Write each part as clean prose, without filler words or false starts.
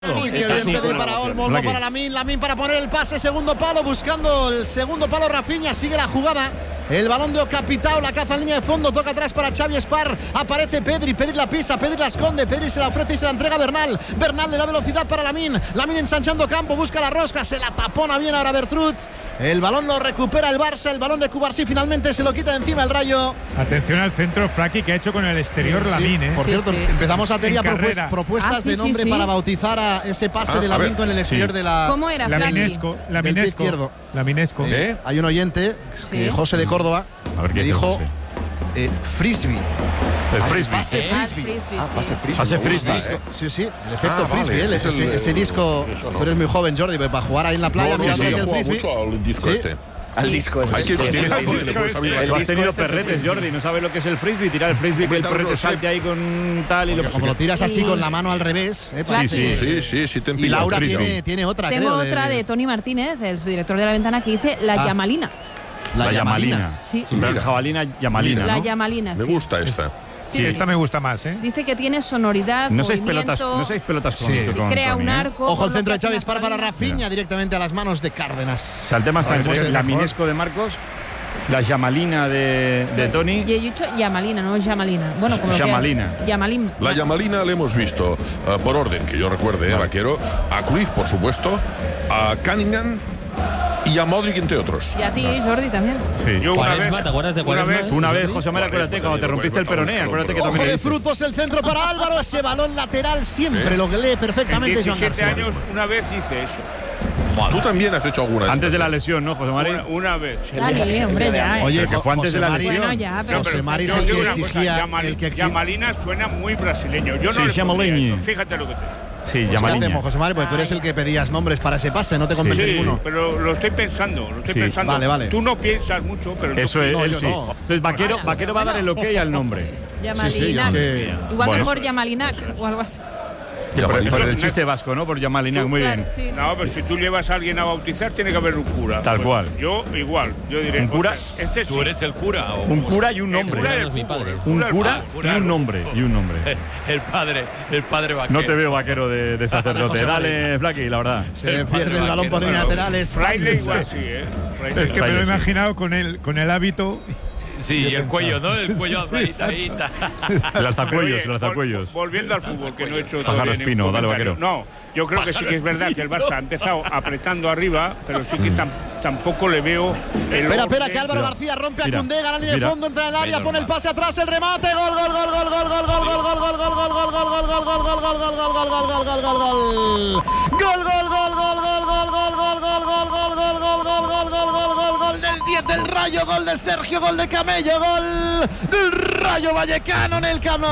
Uy, qué bien Pedri para Olmo, Olmo para Lamine para poner el pase, segundo palo, buscando el segundo palo. Rafinha sigue la jugada, el balón de Ocapitao, la caza en línea de fondo, toca atrás para Xavi Espar, aparece Pedri la pisa, Pedri la esconde, Pedri se la ofrece y se la entrega a Bernal le da velocidad para Lamine ensanchando campo, busca la rosca, se la tapona bien ahora Bertrut, el balón lo recupera el Barça, el balón de Cubarsí finalmente se lo quita de encima el Rayo. Atención al centro, Fraki, que ha hecho con el exterior Lamine. Por cierto, empezamos a tener propuestas de nombre para bautizar a ese pase de Lamine con el exterior de la… ¿Cómo era? Laminesco. Izquierdo. Laminesco. Hay un oyente, José de Córdoba, que dijo frisbee. El frisbee. Pase frisbee. Pase frisbee. Sí, el efecto frisbee. Ese disco. Tú eres muy joven, Jordi, para jugar ahí en la playa. No, sí, he jugado mucho al disco este. Al disco Hay que Tú has tenido perretes, Jordi, no sabes lo que es el frisbee, tirar el frisbee, que el perrete salte ahí con tal y lo que… Como lo tiras así con la mano al revés. Sí, te y Laura tiene otra, Tengo otra de Tony Martínez, el subdirector de La Ventana, que dice la Yamalina. La Yamalina. Sí. Jabalina, Yamalina, La ¿no? Yamalina, sí. Me gusta esta. Sí, esta me gusta más, ¿eh? Dice que tiene sonoridad, no seis movimiento… pelotas con crea Tony, un arco… Ojo el centro de Xavi Espar para Rafinha, directamente a las manos de Cárdenas. O sea, el tema está entre la Laminesco de Marcos, la Yamalina de Tony… Y he dicho Yamalina, no Yamalina. Bueno, como Yamalina. Yamalina. La Yamalina le hemos visto, por orden, que yo recuerde, Vaquero, a Cruyff, por supuesto, a Cunningham y a Modric, entre otros. Y a ti, Jordi, también. Sí. Yo ¿te acuerdas de Quaresma? Una vez, José María, acuérdate, cuando te rompiste el peroné, acuérdate que Ojo también… de frutos, el centro para Álvaro, ese balón lateral siempre lo lee perfectamente Joan 17 García. años, una vez hice eso. Tú también has hecho alguna. Antes de la lesión, ¿no, José María? Una vez. Dale, hombre, ya. Oye, que fue antes de la José Mari, lesión. Bueno, ya, pero… José Mari es yo el digo que una cosa, exigía… Yamalina suena muy brasileño. Yo no Sí, le Yamalini. pondría eso. Fíjate lo que te digo. Sí, ¿Qué Yamalina. hacemos, José Mari? Porque tú eres el que pedías nombres para ese pase, no te convence ninguno. pero lo estoy pensando, Vale. Tú no piensas mucho, pero… Eso es, No, él yo sí. no. Entonces, Vaquero va a dar el ok al nombre. Yamalinac. Igual Bueno. mejor Yamalinac o algo así. Por el chiste vasco, ¿no? Por Yamalina, muy bien. Sí. No, pero si tú llevas a alguien a bautizar, tiene que haber un cura. Tal cual. Yo igual, yo diré… ¿Un cura? Este sí. ¿Tú eres el cura? Un cura y un El cura nombre. del es mi padre. fútbol. Un cura y un nombre. El padre Vaquero. No te veo, Vaquero, de sacerdote. Dale, Flaky, la verdad. Se pierde el balón por líneas laterales. Fraile igual sí, Fraile Es que me lo he sí. imaginado con el hábito. Sí, y el cuello, ¿no? El cuello alzadita. El alzacuellos. Volviendo al fútbol, que no he hecho Pájaro todavía ningún Espino, dale, comentario. Vaquero. No, yo creo que sí que es verdad que el Barça ha empezado apretando arriba, pero sí que tampoco le veo el… Espera, que Álvaro García rompe a Koundé, gana la línea de fondo, entra en el área, pone el pase atrás, el remate, gol. Gol del 10 del Rayo, gol de Sergio, gol de Camello, gol del Rayo Vallecano en el Camp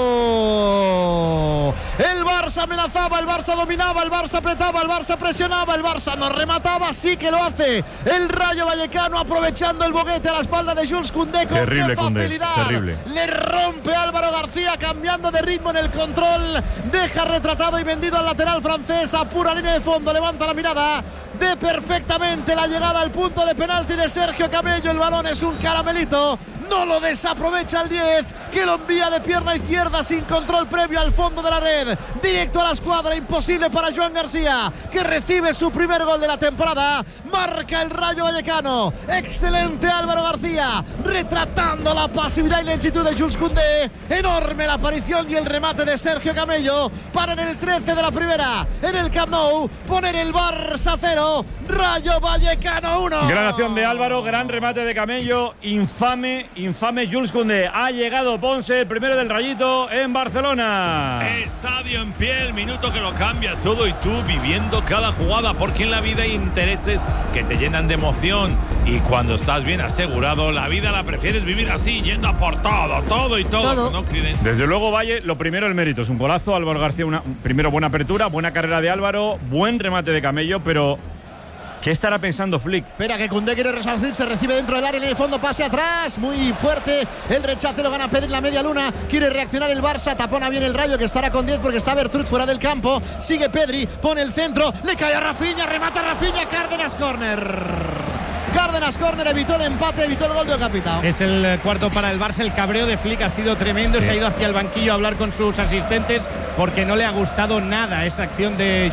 Nou. El Barça amenazaba, el Barça dominaba, el Barça apretaba, el Barça presionaba, el Barça no remataba, sí que lo hace el Rayo Vallecano aprovechando el boguete a la espalda de Jules Koundé con Terrible, qué facilidad. Koundé, terrible. Le rompe Álvaro García cambiando de ritmo en el control, deja retratado y vendido al lateral francés a pura línea de fondo, levanta la mirada, ve perfectamente la llegada al punto de penalti de Sergio Camello, el balón es un caramelito, no lo desaprovecha el 10, que lo envía de pierna izquierda sin control previo al fondo de la red, directo a la escuadra, imposible para Joan García, que recibe su primer gol de la temporada, marca el Rayo Vallecano, excelente Álvaro García, retratando la pasividad y lentitud de Jules Koundé, enorme la aparición y el remate de Sergio Camello, para en el 13 de la primera, en el Camp Nou, poner el Barça 0, Rayo Vallecano 1. Gran acción de Álvaro, gran remate de Camello, infame Jules Koundé. Ha llegado Ponce, el primero del Rayito en Barcelona. Estadio en pie, el minuto que lo cambia todo y tú viviendo cada jugada, porque en la vida hay intereses que te llenan de emoción y cuando estás bien asegurado, la vida la prefieres vivir así, yendo a por todo y todo. Con Occidente. Desde luego, Valle, lo primero el mérito, es un golazo. Álvaro García, primero buena apertura, buena carrera de Álvaro, buen remate de Camello, pero ¿qué estará pensando Flick? Espera que Koundé quiere resarcir, se recibe dentro del área en el fondo, pase atrás, muy fuerte, el rechace lo gana Pedri en la media luna, quiere reaccionar el Barça, tapona bien el Rayo que estará con 10 porque está Bertrut fuera del campo, sigue Pedri, pone el centro, le cae a Rafinha, remata Rafinha, Cárdenas, córner. Cárdenas córner, evitó el empate, evitó el gol de Capitao. Es el cuarto para el Barça. El cabreo de Flick ha sido tremendo. Se ha ido hacia el banquillo a hablar con sus asistentes porque no le ha gustado nada esa acción de